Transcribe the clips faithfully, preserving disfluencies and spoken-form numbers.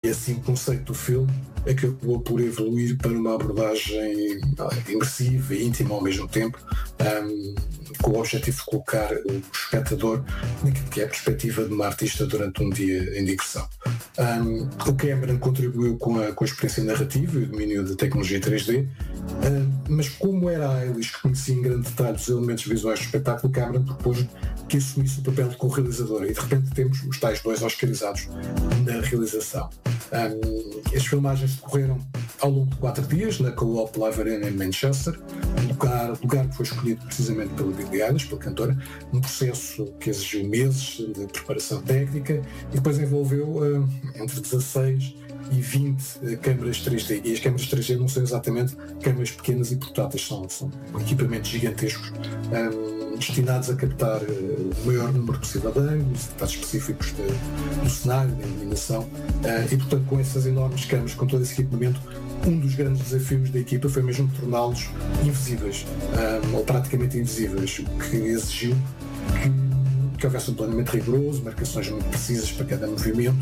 assim o conceito do filme acabou por evoluir para uma abordagem imersiva e íntima ao mesmo tempo, um, com o objetivo de colocar o espectador naquilo que é a perspectiva de uma artista durante um dia em digressão. Um, o Cameron contribuiu com a, com a experiência narrativa e o domínio da tecnologia três D, um, mas como era a Eilish que conhecia em grande detalhe os elementos visuais do espetáculo, Cameron propôs que assumisse o papel de co-realizador, e de repente temos os tais dois oscarizados na realização. Um, as filmagens decorreram ao longo de quatro dias na Co-op Live Arena em Manchester, lugar, lugar que foi escolhido precisamente pela Billie Eilish, pela cantora, um processo que exigiu meses de preparação técnica e depois envolveu uh, entre dezasseis e vinte uh, câmaras três D. E as câmaras três D não são exatamente câmaras pequenas e portáteis, são, são equipamentos gigantescos um, destinados a captar uh, o maior número possível de ângulos, detalhes específicos de, do cenário, da iluminação, uh, e portanto com essas enormes câmaras, com todo esse equipamento, um dos grandes desafios da equipa foi mesmo torná-los invisíveis, um, ou praticamente invisíveis, o que exigiu que, que houvesse um planeamento rigoroso, marcações muito precisas para cada movimento,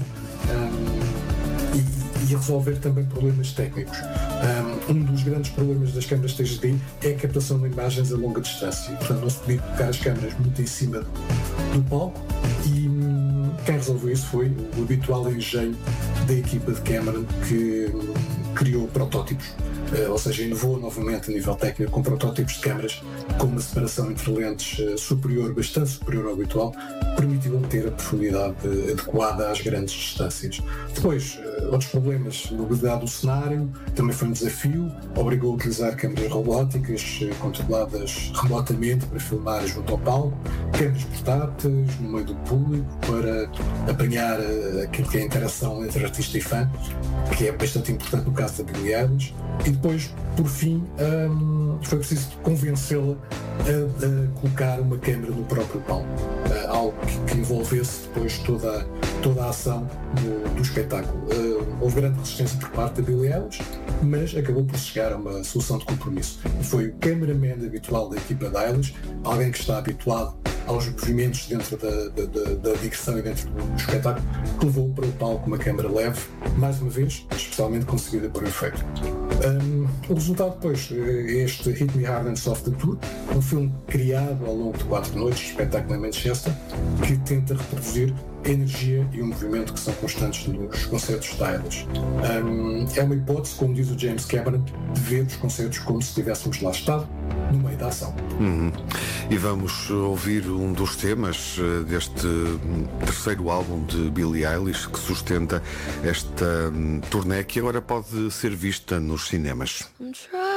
um, e, e resolver também problemas técnicos. Um, um dos grandes problemas das câmaras três D é a captação de imagens a longa distância, portanto não se podia colocar as câmaras muito em cima do, do palco, e hum, quem resolveu isso foi o habitual engenho da equipa de Cameron, que criou protótipos, uh, ou seja, inovou novamente a nível técnico com protótipos de câmaras com uma separação entre lentes uh, superior, bastante superior ao habitual, permitiu obter a profundidade uh, adequada às grandes distâncias. Depois, uh, outros problemas, a mobilidade do cenário também foi um desafio, obrigou a utilizar câmaras robóticas uh, controladas remotamente para filmar junto ao palco, câmaras portáteis no meio do público para apanhar uh, aquilo que é a interação entre artista e fã, que é bastante importante no caso da Billie Eilish, e depois, por fim, um, foi preciso convencê-la a, a colocar uma câmera no próprio palco, uh, algo que, que envolvesse depois toda, toda a ação do, do espetáculo. Uh, houve grande resistência por parte da Billie Eilish, mas acabou por chegar a uma solução de compromisso. Foi o cameraman habitual da equipa da Eilish, alguém que está habituado aos movimentos dentro da, da, da, da digressão e dentro do, do espetáculo, que levou para o palco uma câmara leve, mais uma vez, especialmente concebida para o efeito. Um, o resultado depois é este Hit Me Hard and Soft Tour, um filme criado ao longo de quatro noites de espetáculo em Manchester, que tenta reproduzir a energia e o movimento que são constantes nos concertos de Eilish. Um, é uma hipótese, como diz o James Cameron, de ver os concertos como se estivéssemos lá estado, no meio da ação. Uhum. E vamos ouvir um dos temas deste terceiro álbum de Billie Eilish, que sustenta esta turnê que agora pode ser vista nos cinemas.